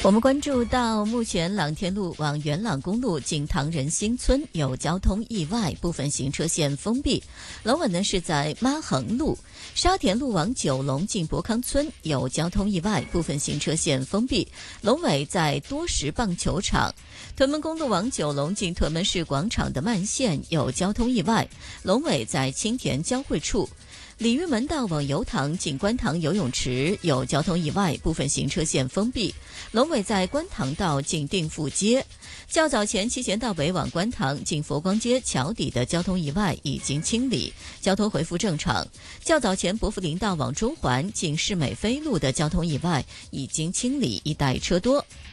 我们关注到，目前朗天路往元朗公路经唐人新村有交通意外，部分行车线封闭。龙尾呢是在妈横路，沙田路往九龙进博康村有交通意外，部分行车线封闭。龙尾在多石棒球场。屯门公路往九龙进屯门市广场的慢线有交通意外，龙尾在青田交汇处。鲤鱼门道往油塘进观塘游泳池有交通意外，部分行车线封闭。龙尾在观塘道进定富街。较早前七贤道北往观塘进佛光街桥底的交通意外已经清理，交通恢复正常。较早前伯福林道往中环进市美飞路的交通意外已经清理，一带车多。